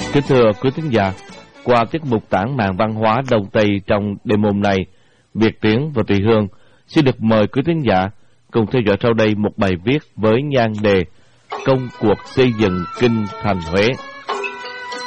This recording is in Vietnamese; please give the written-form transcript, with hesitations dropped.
Kính thưa quý thính giả, qua tiết mục tản mạn văn hóa Đông Tây trong đêm hôm nay, Việt Tiến và Thùy Hương xin được mời quý thính giả cùng theo dõi sau đây một bài viết với nhan đề Công cuộc xây dựng Kinh thành Huế.